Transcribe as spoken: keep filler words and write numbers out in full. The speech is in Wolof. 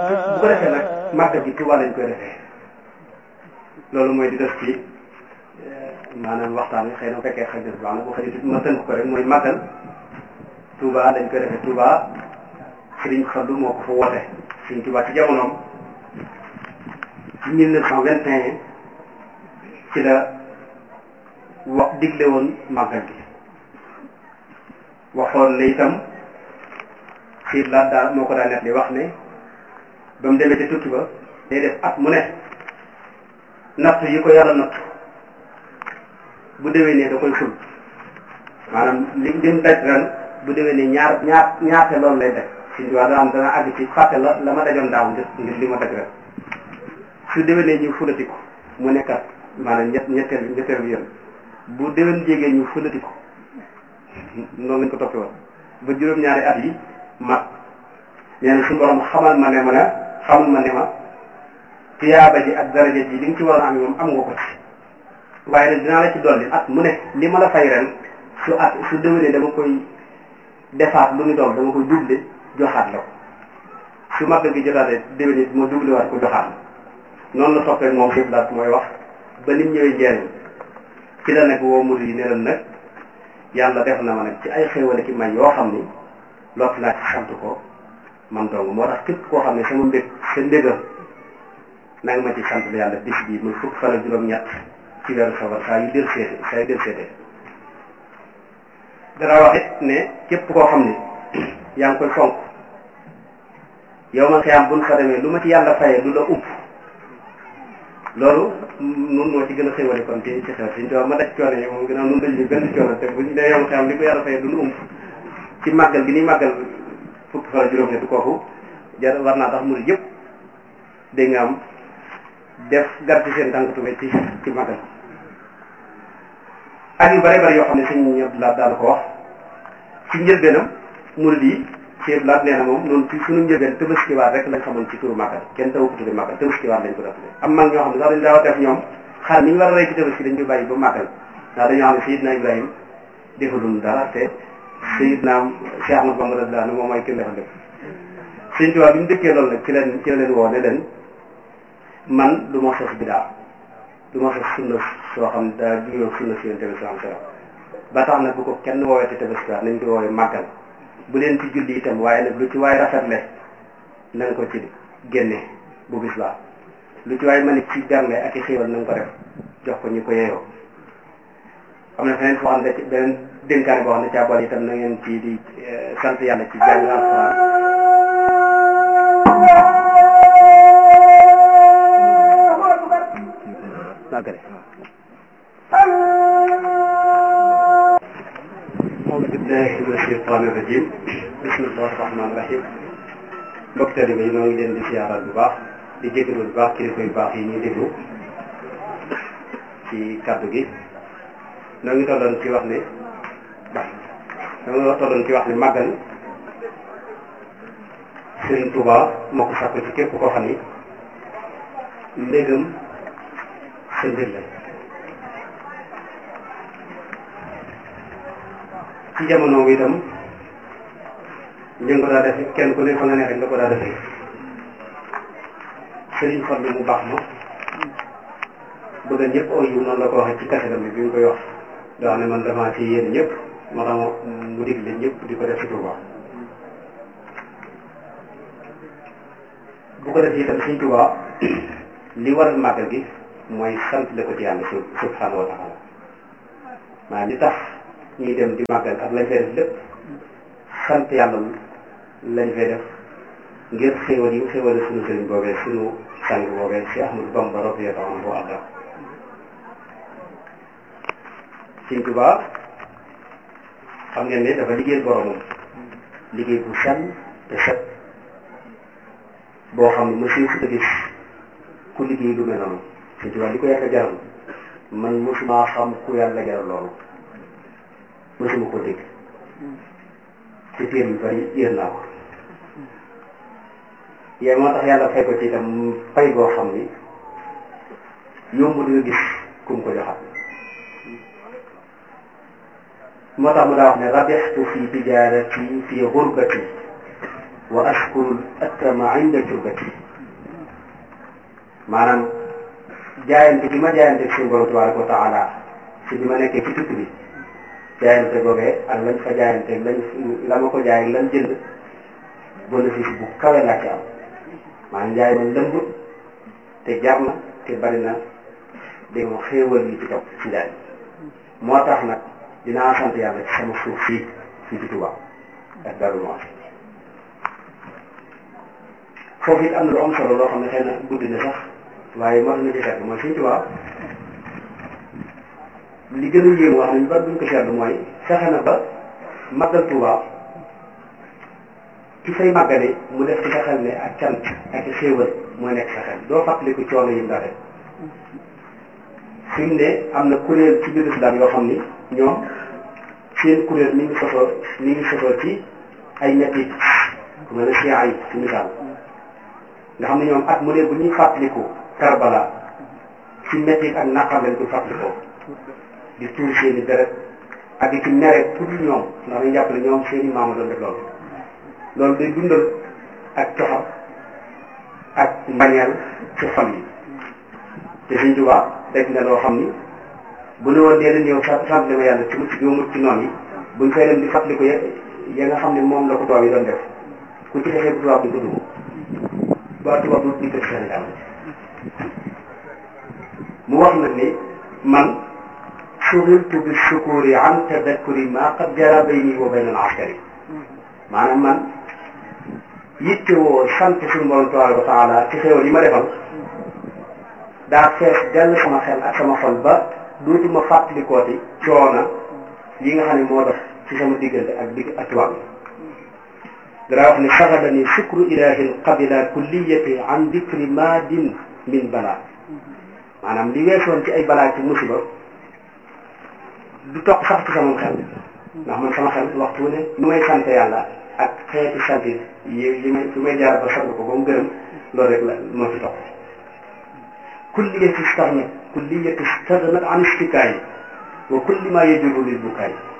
bu ko defee nag màggal gi Tuubaa lañ koy defee loolu mooy di def ci maanaam waxtaan wi xëy na bu fekkee xëy na baax na bu xëy ma tënk ko rek mooy màggal Tuubaa lañ koy defee Tuubaa Sëriñ Fallu moo ko fa woote Sëriñ Tuubaa ci jamonoom ci mille neuf cent vingt et un ci la wax digle woon màggal gi waxoon ne itam siit laa daal moo ko daa net li wax ne ba mu demee ci tukki ba day def at mu ne natt yi ko yàlla natt bu déwénee da koy ful maanaam li lim daj ren bu déwénee ñaar ñaar ñaarte loolu lay def si waaw dana am dana àgg ci fàtte la la ma dajoon daaw ngir li ma daj ren su déwénee ñu fulati ko mu nekkat maanaam ñett ñetteel ñetteel yoon bu déwén jégee ñu fulati ko noonu lañ ko toppee woon ba juróom-ñaari at yi mat nee na suñu borom xamal ma ne ma ne xamal ma ne ma tiyaaba ji ak daraja ji li nga ci waroon am moom am nga ko ci waaye nag dinaa la ci dolli at mu ne li ma la fay ren su at su déwénee dama koy defaat lu ñu doon dama koy double joxaat la ko su màggal gi jotaatee déwénee ma double waat ko joxaat la noonu la toppee moom xib laat mooy wax ba nim ñëwee njëriñ ci la nag woo murid yi ne leen nag yàlla def na ma nag ci ay xéewale ki may yoo xam ni lott naa ci sant ko man dong moo tax képp koo xam ne sama mbég sa mbéga na nga ma ci sant yàlla bis bii muy fukk fan ak juróom-ñett ci weeru safar saa yu del seete saa yu del seete dara wax it ne képp koo xam ne yaa ngi koy fonk yow man xëy am buñ fa demee lu ma ci yàlla fayee du la upp loolu nun moo ci gën a xéwale kon ci ci xew siñ to ma daj coono yi moom gën a nun dañu gën coono te buñ dee yow xam li ko yàlla fayee duñu ump ci màggal gi ni màggal fukki fan juróom-ñett kooku jar war naa tax murid yëpp dégg nga am def gar ci seen tànk tubé ci ci màggal ak yu bare bare yoo xam ne suñ ñëpp laat daal ko wax ci njëlbeenam murid yi ci laat nee na moom noonu ci suñu njëlbeen tëbaskiwaat rek lañ xamoon ci turu màggal kenn tawu ko tudde màggal tëbaskiwaat lañ ko def am mag ñoo xam ne sax dañ daa def ñoom xar ni ñu war a rey ci tëbaski dañ ko bàyyi ba màggal ndax dañoo xam ne Seydina Ibrahima defalul dara te Seydina Cheikh Ahmadou Bamba radiyallahu anhu moom mooy kenn defal def Sëñ Tuubaa bi mu dëkkee loolu nag ci leen ci la leen woo ne leen man du ma sos bidaa du ma sos sunna soo xam ne daa jugee sunna si Yonent bi sallallahu alayhi wasallam ba tax nag bu ko kenn woowete tëbaskiwaat nañ ko woowee màggal bu leen ci julli itam waaye nag lu ci waay rafetle na nga ko ci génne bu bis baa lu ci waay mën ci bernde ak i xiiwal na nga ko def jox ko ñi ko yeeyoo am na feneen foo xam ne beneen dénkaane boo xam ne caabool itam na ngeen ci di sant yàlla ci jàng alxuraan nagare أعوذ بالله من الشيطان الرجيم بسم الله الرحمن الرحيم mbokk taalibe yi ñoo ngi leen di siyaaral bu baax di jégalu bu baax kilifa yu baax yi ñuy déglu ci kaddu gi ñoo ngi tolloon ci wax ne ñoo ngi tolloon ci wax ne màggal Sëriñ Tuubaa moo ko sàkku ci képp koo xam ni ndégam sa mbir la ci jamono bi itam ñu ngi ko daa defee kenn ku ne fa nga neexee nga ko daa defee Sëriñ Fallu mu baax ma bëgg ñëpp aw yiw noonu la ko waxee ci kasetam bi bi mu koy wax doo xam ne man damaa ci yéen ñëpp moo tax mu digle ñëpp di ko def ci Tuubaa bu ko def itam Sëriñ Tuubaa li waral màggal gi mooy sant la ko ci yàlla subhaanahu wa taala maanaam li tax ñuy dem di màggal ak lañ fay def lépp sant yàlla lañ fay def ngir xéwal yi xéwal suñu sëriñ boobee suñu sang boobee Cheikh Ahmadou Bamba radiyallahu anhu arda Sëriñ Tuubaa xam ngeen ne dafa liggéey boromam liggéey bu sell te set boo xam ne monsieur fu gis ku liggéey lu mel noonu Sëriñ Tuubaa li ko yàlla jaral man mosuma xam ku yàlla jaral loolu mosuma ko dégg ci téer yu bari yéen naa ko yow moo tax yàlla fay ko ci itam fay goo xam ni yomb di nga gis ku mu ko joxat moo tax mu daa wax ne rabixtu fi tijaarati fi xurbati wa ashkuru akrama inda turbati maanaam jaayante bi ma jaayante suñu borom tabaraka wa taala si bi ma nekkee ci tukki bi jaayante googee ak lañ fa jaayante lañ la ma ko jaay lañ jënd bénéfice bu kawe laa ci am maanaam jaay ma lëmb te jar na te bari na dégg nga xéewal yi ci topp ci jaay moo tax nag dinaa sant yàlla ci sama suuf fii fii ci Tuubaa ak Daaru Muxti foofu it am na lu am solo loo xam ne xëy na guddi na sax waaye moo tax ñu ci seetlu mooy fii Tuubaa li gën a yéemu wax nañu ba duñ ko seetlu mooy fexe na ba màggal Tuubaa ci say màggale mu def ci sa xel ne ak cant ak xéewal mooy nekk sa xel doo fàttaliku coono yi mu daa def fi mu ne am na kuréel ci biir islam yoo xam ni ñoom seen kuréel mi ngi sosoo mi ngi sosoo ci ay metti ku mel ne chia yi ci misaal nga xam ne ñoom at mu ne bu ñuy fàttaliku Karbala ci metti ak naqar lañ koy fàttalikoo di tuur seen i deret ak di ci mere pour ñoom ndax dañu jàpp ne ñoom seen i maama doon def loolu loolu day dundal ak coxam ak mbañeel ci xol yi te Sëñ Tuubaa dégg na loo xam ni bu ne woon dee leen yow sant sant ma yàlla ci mucc gi ma mucc ci noonu yi buñ fay dem di fàttali ko ya ya nga xam ne moom la ko tubaab yi doon def ku ci defee bu tubaab bi ko dugg ba tubaab du dikk Sénégal mu wax nag ni man sughiltu bi shukuri an tadakkuri ma qad jara bayni wa bayna al askari maanaam man yittewoo sant suñu borom tabaraka wa taala ci xéewal yi ma defal daa fees dell sama xel ak sama xol ba dootuma fàttalikooti coona yi nga xam ne moo dox ci sama diggante ak digg ak tubaab bi dara wax ne saxadani shukru ilahin qabila kulliyati an dikri madin min bala maanaam li weesoon ci ay balaa ci musiba du toq sax ci sama xel ndax man sama xel waxtu ne lu may sant yàlla ak xeeti sant yi yi may fi may jaar ba sant ko ba mu gërëm loolu rek la moo ci topp kulliyati stagnat kulliyati stagnat an istikaay wa kulli ma yajurru lil bukaay